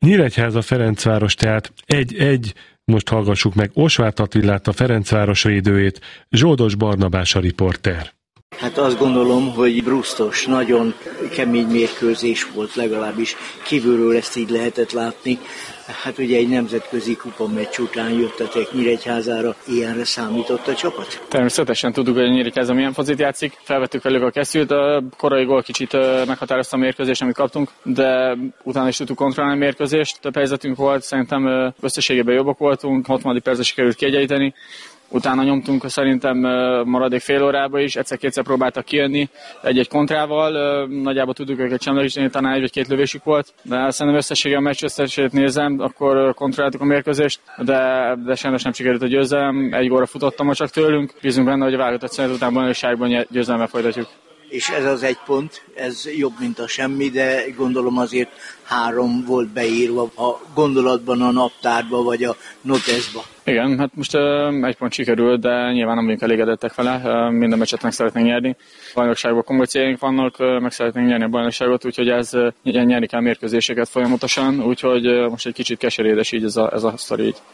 Nyíregyháza Ferencváros tehát 1-1, most hallgassuk meg Osváth Attilát, a Ferencváros védőjét, Zsoldos Barnabás a riporter. Hát azt gondolom, hogy brusztos, nagyon kemény mérkőzés volt, legalábbis kívülről ezt így lehetett látni. Hát ugye egy nemzetközi kupameccs után jöttetek Nyíregyházára, ilyenre számított a csapat? Természetesen tudjuk, hogy a Nyíregyháza milyen focit játszik. Felvettük velük a kesztyűt, a korai gól kicsit meghatározta a mérkőzést, amit kaptunk, de utána is tudtuk kontrollálni a mérkőzést. Több helyzetünk volt, szerintem összességében jobbak voltunk, 60. percben sikerült kiegyenlíteni. Utána nyomtunk szerintem maradék fél órába is, egyszer-kétszer próbáltak kijönni egy-egy kontrával, nagyjából tudjuk őket semlegesíteni, talán egy vagy két lövésük volt, de szerintem összességgel a meccs összességét nézem, akkor kontrolláltuk a mérkőzést, de sajnos nem sikerült a győzelem, egy gólra futottam csak tőlünk, bízunk benne, hogy a válogatott szünet után bajnokságban győzelemmel folytatjuk. És ez az egy pont, ez jobb, mint a semmi, de gondolom azért 3 volt beírva a gondolatban, a naptárba vagy a noteszba. Igen, hát most egy pont sikerült, de nyilván nem vagyunk elégedettek vele, minden meccset meg szeretnénk nyerni. A bajnokságban komoly céljaink vannak, meg szeretnénk nyerni a bajnokságot, úgyhogy nyerni kell mérkőzéseket folyamatosan, úgyhogy most egy kicsit keserédes így ez a sztori így.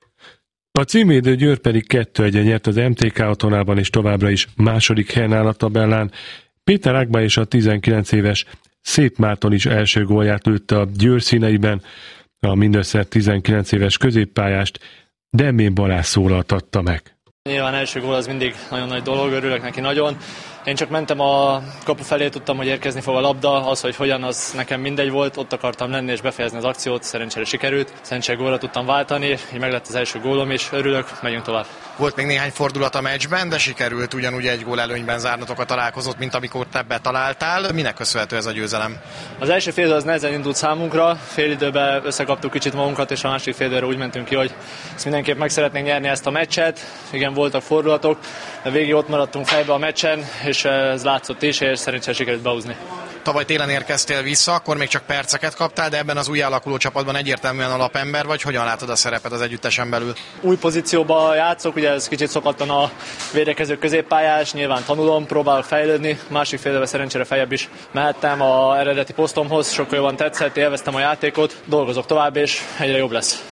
A címvédő Győr pedig 2-1 nyert az MTK otthonában, és továbbra is második helyen áll a tabellán. Péter Ágba és a 19 éves Szép Márton is első gólját lőtte a Győr színeiben, a mindössze 19 éves középpályást Demmén Balázs szólaltatta meg. Nyilván első gól az mindig nagyon nagy dolog, örülök neki nagyon. Én csak mentem a kapu felé, tudtam, hogy érkezni fog a labda, az, hogy hogyan, az nekem mindegy volt, ott akartam lenni és befejezni az akciót, szerencsére sikerült, szerencsére gólra tudtam váltani, így meg lett az első gólom is, örülök, megyünk tovább. Volt még néhány fordulat a meccsben, de sikerült ugyanúgy egy gól előnyben zárnatok a találkozót, mint amikor te betaláltál. Minek köszönhető ez a győzelem? Az első fél az nehezen indult számunkra, fél időben összekaptuk kicsit magunkat, és a második fél időre úgy mentünk ki, hogy ezt mindenképp meg szeretnénk nyerni ezt a meccset. Igen, voltak fordulatok, de végig ott maradtunk fejbe a meccsen, és ez látszott is, és szerencsére sikerült behúzni. Tavaly télen érkeztél vissza, akkor még csak perceket kaptál, de ebben az új alakuló csapatban egyértelműen alapember vagy. Hogyan látod a szerepet az együttesen belül? Új pozícióban játszok, ugye ez kicsit szokatlan a védekező középpályás, nyilván tanulom, próbálok fejlődni, másik fél évben szerencsére feljebb is mehettem az eredeti posztomhoz, sokkal jobban tetszett, élveztem a játékot, dolgozok tovább, és egyre jobb lesz.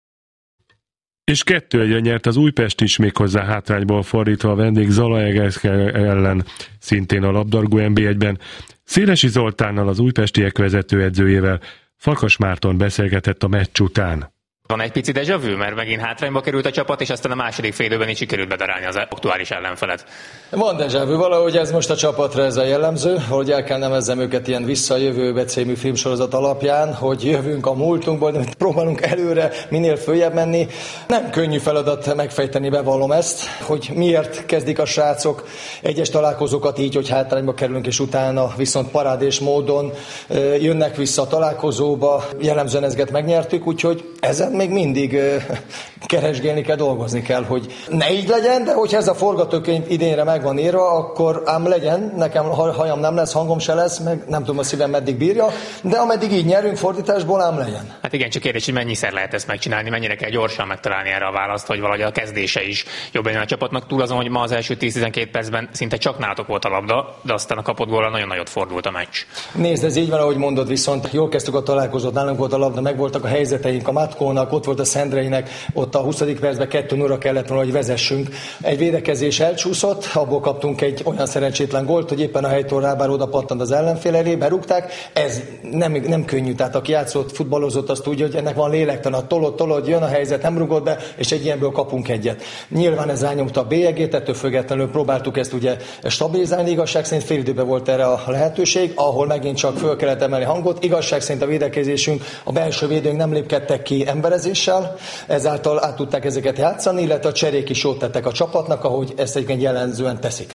És 2-1 nyert az Újpest is, méghozzá hátrányból fordítva a vendég Zalaegerszeg ellen, szintén a labdarúgó NB1-ben. Szélesi Zoltánnal, az újpestiek vezetőedzőjével Farkas Márton beszélgetett a meccs után. Van egy pici déjà vu, mert megint hátrányba került a csapat, és aztán a második fél időben is sikerült bedarálni az aktuális ellenfelet. Van déjà vu, valahogy ez most a csapatra ez a jellemző, hogy el kell nevezzem őket ilyen Visszajövőbe című filmsorozat alapján, hogy jövünk a múltunkból, de próbálunk előre minél följebb menni. Nem könnyű feladat megfejteni, bevallom ezt, hogy miért kezdik a srácok egyes találkozókat így, hogy hátrányba kerülünk, és utána viszont parádés módon jönnek vissza a találkozóba, jellemzően ezget megnyertük, úgyhogy ezen még mindig keresgélni kell, dolgozni kell, hogy ne így legyen, de hogyha ez a forgatókönyv idénre meg van írva, akkor ám legyen, nekem hajam nem lesz, hangom se lesz, meg nem tudom a szívem meddig bírja, de ameddig így nyerünk fordításból, ám legyen. Hát igen, csak kérdés, hogy mennyiszer lehet ezt megcsinálni, mennyire kell gyorsan megtalálni erre a választ, hogy valahogy a kezdése is jobb legyen a csapatnak, túl azon, hogy ma az első 10-12 percben szinte csak nálatok volt a labda, de aztán a kapott góllal nagyon nagyot fordult a meccs. Nézd, ez így van, ahogy mondod, viszont jól kezdtük a találkozót, nálunk volt a labda, meg voltak a helyzeteink, a Matkónak, ott volt a Szendreinek, ott a 20. percben 2-0-ra kellett volna, hogy vezessünk. Egy védekezés elcsúszott, abból kaptunk egy olyan szerencsétlen gólt, hogy éppen a helytől rábár oda pattant az ellenfél elé, berúgták. Ez nem könnyű, tehát aki játszott, futballozott, azt tudja, hogy ennek van lélektana, tolod, jön a helyzet, nem rugott be, és egy ilyenből kapunk egyet. Nyilván ez rányomta a bélyegét, ettől függetlenül próbáltuk ezt ugye stabilizálni, igazság szerint fél időben volt erre a lehetőség, ahol megint csak föl kellett emelni hangot. Igazság szerint a védekezésünk, a belső védőnk nem lépkedtek ki emberezéssel, ezáltal át tudták ezeket játszani, illetve a cserék is jót tettek a csapatnak, ahogy ezt egyébként jellemzően teszik.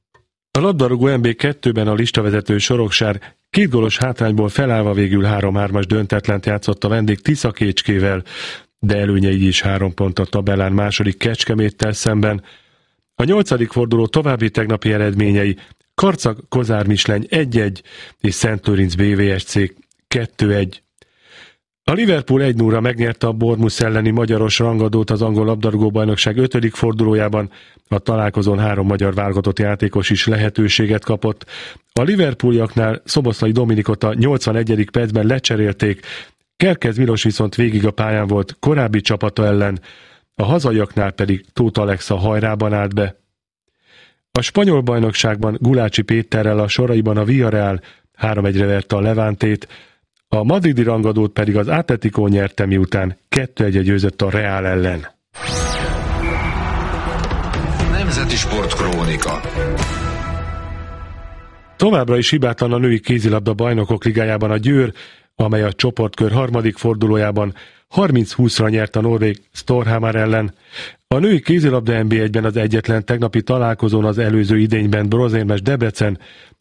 A labdarúgó NB2-ben a listavezető Soroksár 2 gólos hátrányból felállva végül 3-3-as döntetlent játszott a vendég Tiszakécskével, de előnye így is 3 pont a tabellán második Kecskeméttel szemben. A 8. forduló további tegnapi eredményei: Karcag-Kozár-Misleny 1-1 és Szentlőrinc BVSC 2-1. A Liverpool 1-0-ra megnyerte a Bournemouth elleni magyaros rangadót az angol labdarúgó-bajnokság 5. fordulójában, a találkozón 3 magyar válogatott játékos is lehetőséget kapott. A Liverpooliaknál Szoboszlai Dominikot a 81. percben lecserélték, Kerkez Milos viszont végig a pályán volt korábbi csapata ellen, a hazaiaknál pedig Tóth Alexa hajrában állt be. A spanyol bajnokságban Gulácsi Péterrel a soraiban a Villarreal 3-1-re verte a Levántét, a madridi rangadót pedig az Atletico nyerte, miután 2-1 győzött a Real ellen. Nemzeti Sportkrónika. Továbbra is hibátlan a női kézilabda bajnokok ligájában a Győr, amely a csoportkör harmadik fordulójában 30-20-ra nyert a norvég Storhamar ellen. A női kézilabda NB1-ben az egyetlen tegnapi találkozón az előző idényben bronzérmes Debrecen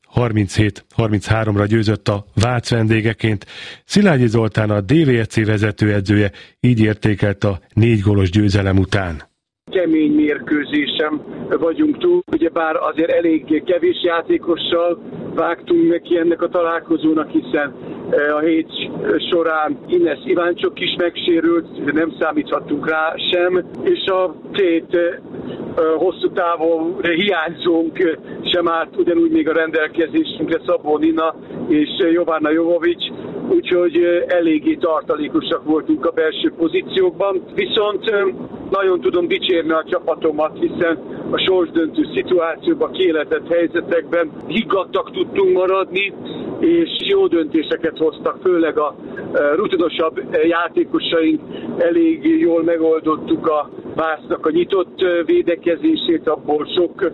37-33-ra győzött a Vác vendégeként. Szilágyi Zoltán, a DVSC vezetőedzője így értékelt a 4 gólos győzelem után. Kemény mérkőzésen vagyunk túl, ugyebár azért elég kevés játékossal vágtunk neki ennek a találkozónak, hiszen a hét során Ines Iváncsok is megsérült, nem számíthattunk rá sem, és a két hosszú távon hiányzónk sem állt ugyanúgy még a rendelkezésünkre, Szabó Nina és Jovana Jovovics, úgyhogy eléggé tartalékosak voltunk a belső pozíciókban. Viszont nagyon tudom dicsérni a csapatomat, hiszen a sorsdöntő szituációban, kiéletett helyzetekben higgadtak tudtunk maradni, és jó döntéseket hoztak, főleg a rutinosabb játékosaink. Elég jól megoldottuk a Vásznak a nyitott védekezését, abból sok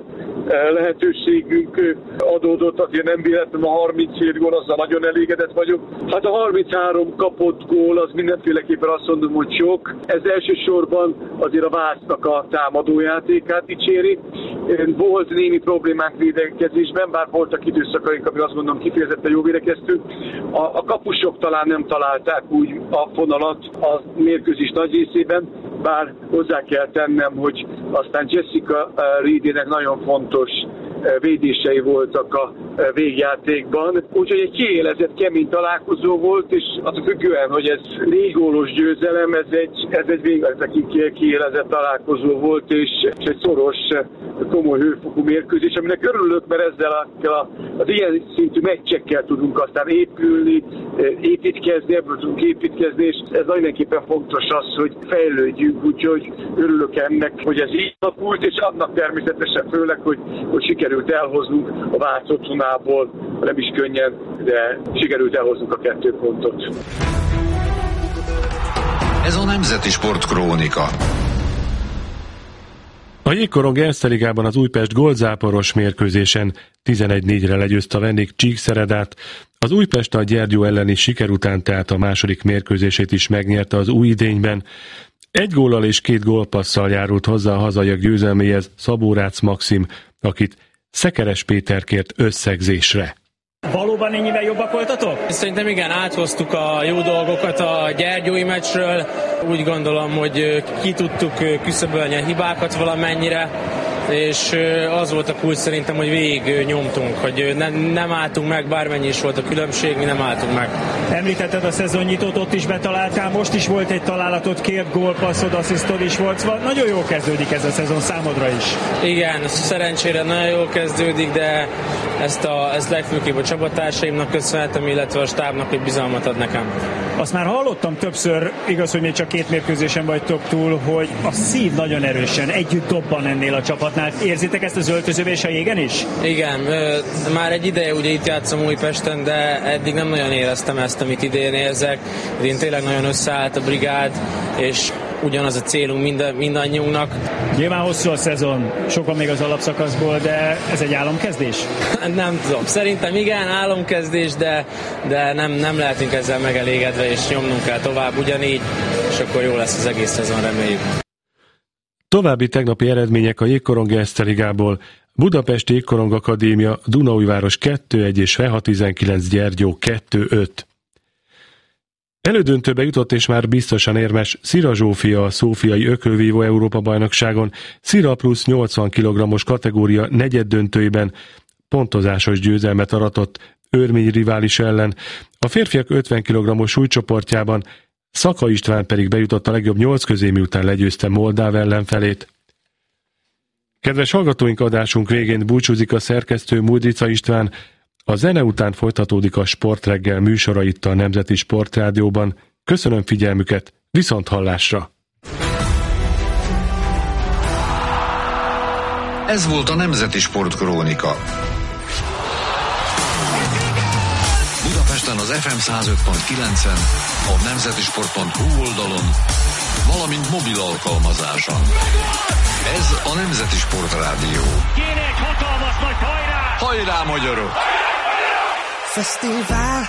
lehetőségünk adódott, azért nem véletlenül a 37 gól, azzal nagyon elégedett vagyok. Hát a 33 kapott gól, az mindenféleképpen azt mondom, hogy sok. Ez elsősorban azért a Vásznak a támadójátékát dicséri. Volt némi problémák védekezésben, bár voltak időszakaink, ami azt gondolom kifejezetten jó védekeztünk. A kapusok talán nem találták úgy a fonalat a mérkőzés nagy részében, bár hozzá kell tennem, hogy aztán Jessica Reedének nagyon fontos védései voltak a végjátékban. Úgyhogy egy kiélezett, kemény találkozó volt, és attól függően, hogy ez 4 gólos győzelem, ez egy végletekig kiélezett találkozó volt, és egy szoros, komoly hőfokú mérkőzés, aminek örülök, mert ezzel az ilyen szintű meccsekkel tudunk aztán épülni, építkezni, ebből tudunk építkezni, és ez mindenképpen fontos az, hogy fejlődjünk, úgyhogy örülök ennek, hogy ez így alakult, és annak természetesen főleg, hogy sikerült elhoznunk a Vác otthonából, nem is könnyen, de sikerült elhoznunk a 2 pontot. Ez a Nemzeti Sportkrónika. A jégkorong Erste Ligában az Újpest gólzáporos mérkőzésen 11-4-re legyőzte a vendég Csíkszeredát. Az Újpest a Gyergyó elleni siker után tehát a második mérkőzését is megnyerte az új idényben. 1 góllal és 2 gólpasszal járult hozzá a hazaiak győzelméhez Szabó Rácz Maxim, akit Szekeres Péter kért összegzésre. Valóban ennyivel jobbak voltatok? Szerintem igen, áthoztuk a jó dolgokat a gyergyói meccsről. Úgy gondolom, hogy ki tudtuk küszöbölni a hibákat valamennyire, és az volt a kulcs szerintem, hogy végig nyomtunk, hogy nem álltunk meg, bármennyi is volt a különbség, mi nem álltunk meg. Említetted a szezonnyitót, ott is betaláltál, most is volt egy találatot, 2 gólpasszod, asszisztod is volt, szóval nagyon jól kezdődik ez a szezon számodra is. Igen, szerencsére nagyon jól kezdődik, de ezt legfőképp a csapattársaimnak köszönhetem, illetve a stábnak, hogy bizalmat ad nekem. Azt már hallottam többször, igaz, hogy még csak 2 mérkőzésen vagytok túl, hogy a szív nagyon erősen együtt dobban ennél a csapatnál. Érzitek ezt az öltözőben és a jégen is? Igen, már egy ideje ugye itt játszom Újpesten, de eddig nem nagyon éreztem ezt, amit idén érzek. Én tényleg nagyon összeállt a brigád, és ugyanaz a célunk mindannyiunknak. Nyilván hosszú a szezon, sokan még az alapszakaszból, de ez egy álomkezdés? Nem tudom, szerintem igen, álomkezdés, de nem lehetünk ezzel megelégedve, és nyomnunk kell tovább ugyanígy, és akkor jó lesz az egész szezon, reméljük. További tegnapi eredmények a Jégkorong Erste Ligából: Budapesti Jégkorong Akadémia, Dunaújváros 2-1 és Feha 19 Gyergyó 2-5. Elődöntőbe jutott és már biztosan érmes Szira Zsófia a Szófiai Ökölvívó Európa-bajnokságon. Szira plusz 80 kg-os kategória negyeddöntőiben pontozásos győzelmet aratott Örmény rivális ellen. A férfiak 50 kg-os súlycsoportjában Szaka István pedig bejutott a legjobb 8 közé, miután legyőzte Moldáv ellenfelét. Kedves hallgatóink, adásunk végén búcsúzik a szerkesztő Mudrica István. A zene után folytatódik a Sportreggel műsora itt a Nemzeti Sportrádióban. Köszönöm figyelmüket, viszont hallásra! Ez volt a Nemzeti Sportkrónika. Budapesten az FM 105.9-en, a nemzetisport.hu oldalon, valamint mobil alkalmazáson. Ez a Nemzeti Sportrádió. Kéne egy hatalmas nagy hajrá! Hajrá, magyarok! Fesztivál,